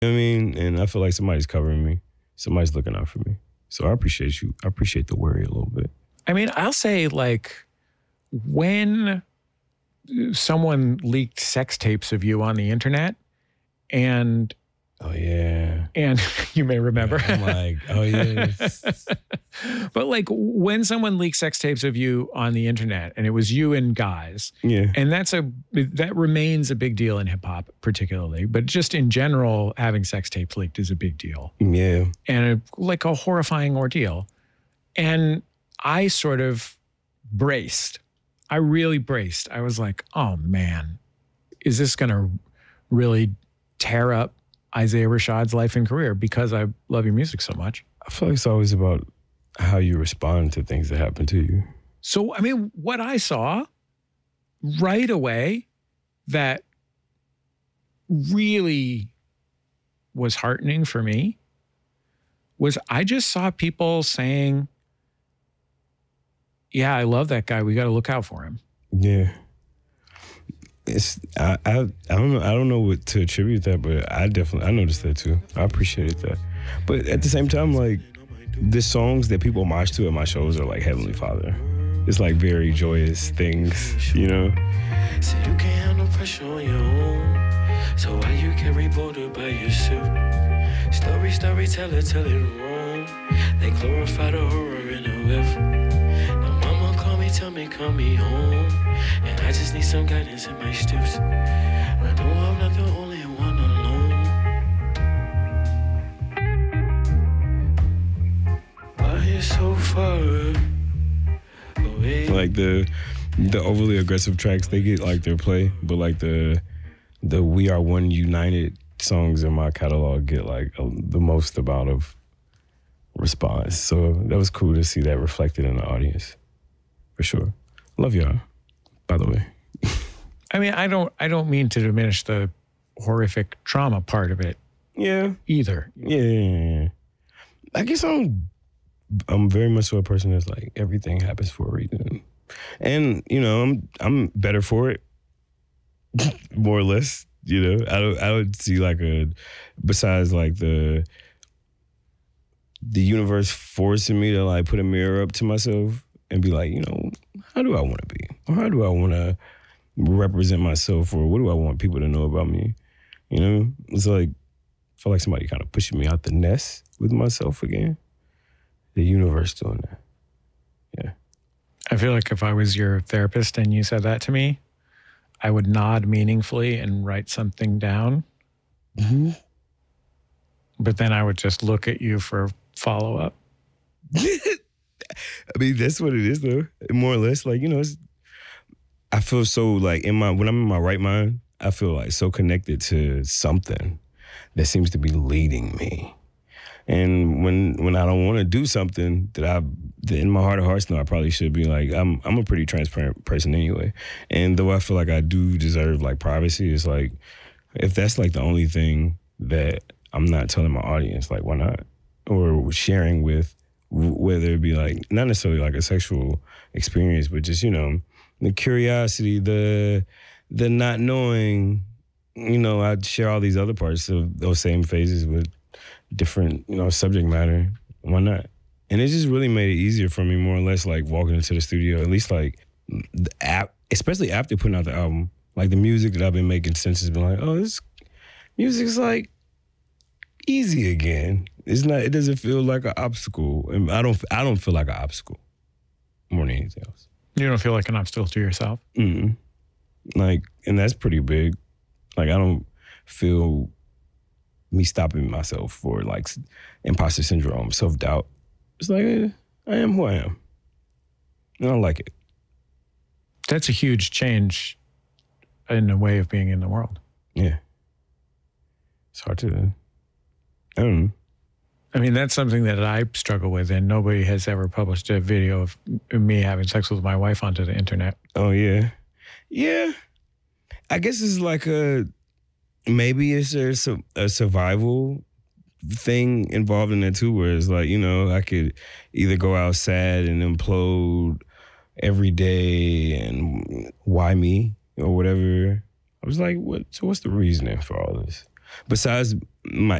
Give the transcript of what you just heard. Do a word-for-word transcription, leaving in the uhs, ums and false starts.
You know what I mean? And I feel like somebody's covering me. Somebody's looking out for me. So I appreciate you. I appreciate the worry a little bit. I mean, I'll say, like, when someone leaked sex tapes of you on the internet and oh yeah and you may remember yeah, I'm like oh yeah but like when someone leaks sex tapes of you on the internet and it was you and guys, yeah and that's a that remains a big deal in hip hop particularly, but just in general having sex tapes leaked is a big deal, yeah and a, like a horrifying ordeal. And I sort of braced I really braced. I was like, oh man, is this going to really tear up Isaiah Rashad's life and career because I love your music so much? I feel like it's always about how you respond to things that happen to you. So, I mean, what I saw right away that really was heartening for me was I just saw people saying, yeah, I love that guy. We got to look out for him. Yeah. It's I, I I don't know I don't know what to attribute that, but I definitely I noticed that too. I appreciated that. But at the same time, like the songs that people march to at my shows are like Heavenly Father. It's like very joyous things, you know. So you can't have no pressure on your own. So why you carry border by your suit? Story, story, tell it, tell it wrong. They glorify the horror in the whiff. Tell me, call me home. And I just need some guidance in my steps. I know I'm not the only one alone. Why you so far away? Like the the overly aggressive tracks, they get like their play, but like the the We Are One United songs in my catalog get like a, the most amount of response. So that was cool to see that reflected in the audience. For sure. Love y'all, by the way. I mean, I don't I don't mean to diminish the horrific trauma part of it. Yeah. Either. Yeah. I guess I'm I'm very much so a person that's like everything happens for a reason. And, you know, I'm I'm better for it. More or less. You know. I don't I would see like a besides like the the universe forcing me to like put a mirror up to myself and be like, you know, how do I want to be? Or how do I want to represent myself? Or what do I want people to know about me? You know? It's like, I feel like somebody kind of pushing me out the nest with myself again. The universe doing that. Yeah. I feel like if I was your therapist and you said that to me, I would nod meaningfully and write something down. Mm-hmm. But then I would just look at you for follow-up. I mean, that's what it is, though. More or less, like, you know, it's, I feel so, like, in my when I'm in my right mind, I feel, like, so connected to something that seems to be leading me. And when when I don't want to do something that I, that in my heart of hearts, know I probably should be, like, I'm I'm a pretty transparent person anyway. And though I feel like I do deserve, like, privacy, it's like, if that's, like, the only thing that I'm not telling my audience, like, why not? Or sharing with, whether it be like, not necessarily like a sexual experience, but just, you know, the curiosity, the the not knowing, you know, I'd share all these other parts of those same phases with different, you know, subject matter. Why not? And it just really made it easier for me, more or less, like walking into the studio, at least like the app, especially after putting out the album, like the music that I've been making since has been like, oh, this music's like easy again. It's not. It doesn't feel like an obstacle, and I don't. I don't feel like an obstacle more than anything else. You don't feel like an obstacle to yourself? Mm-mm. Like, and that's pretty big. Like, I don't feel me stopping myself for like imposter syndrome, self doubt. It's like eh, I am who I am, and I like it. That's a huge change in a way of being in the world. Yeah, it's hard to. I don't know. I mean, that's something that I struggle with, and nobody has ever published a video of me having sex with my wife onto the internet. Oh, yeah. Yeah. I guess it's like a, maybe it's a, a survival thing involved in it too, where it's like, you know, I could either go out sad and implode every day and why me or whatever. I was like, what? So what's the reasoning for all this? besides my